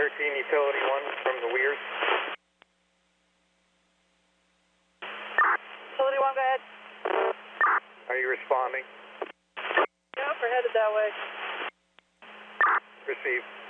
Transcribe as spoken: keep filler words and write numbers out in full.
thirteen, Utility one from the Weirs. Utility one, go ahead. Are you responding? Yep, we're headed that way. Received.